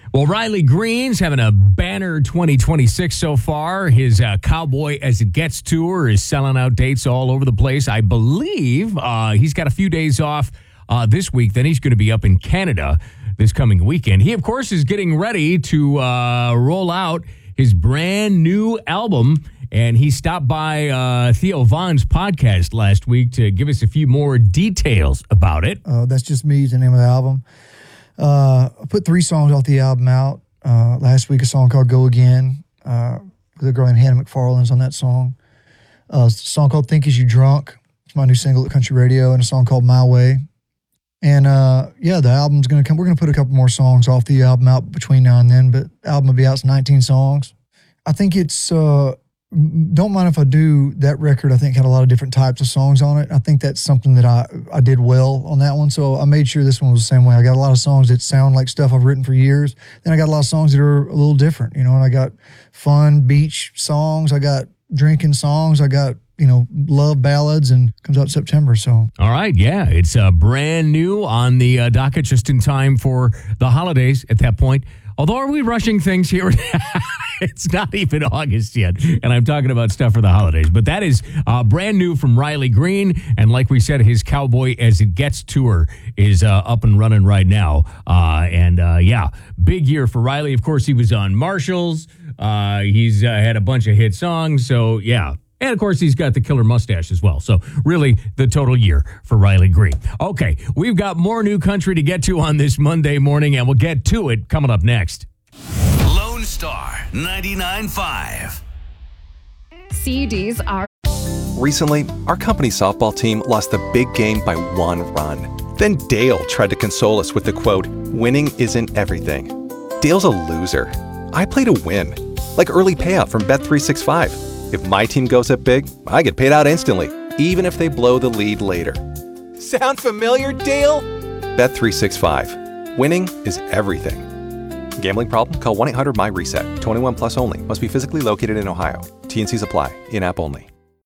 Well, Riley Green's having a banner 2026 so far. His Cowboy As It Gets tour is selling out dates all over the place. I believe he's got a few days off this week. Then he's going to be up in Canada this coming weekend. He, of course, is getting ready to roll out his brand new album. And he stopped by Theo Von's podcast last week to give us a few more details about it. That's Just Me is the name of the album. I put 3 songs off the album out. Last week, a song called Go Again. The girl named Hannah McFarlane's on that song. A song called Think Is You Drunk. It's my new single at Country Radio. And a song called My Way. And the album's going to come. We're going to put a couple more songs off the album out between now and then. But the album will be out. It's 19 songs. I think it's... Don't Mind If I Do, that record, I think, had a lot of different types of songs on it. I think that's something that I did well on that one. So I made sure this one was the same way. I got a lot of songs that sound like stuff I've written for years. Then I got a lot of songs that are a little different, and I got fun beach songs. I got drinking songs. I got, love ballads, and comes out in September. So. All right. Yeah. It's brand new on the docket just in time for the holidays at that point. Although, are we rushing things here? It's not even August yet, and I'm talking about stuff for the holidays. But that is brand new from Riley Green, and like we said, his Cowboy As It Gets tour is up and running right now. Big year for Riley. Of course, he was on Marshalls. He's had a bunch of hit songs, so yeah. And, of course, he's got the killer mustache as well. So, really, the total year for Riley Green. Okay, we've got more new country to get to on this Monday morning, and we'll get to it coming up next. Lone Star 99.5. CDs are... Recently, our company softball team lost the big game by 1 run. Then Dale tried to console us with the quote, "Winning isn't everything." Dale's a loser. I play to win. Like early payout from Bet365. If my team goes up big, I get paid out instantly, even if they blow the lead later. Sound familiar, Dale? Bet365. Winning is everything. Gambling problem? Call 1-800-MY-RESET. 21 plus only. Must be physically located in Ohio. T&Cs apply. In-app only.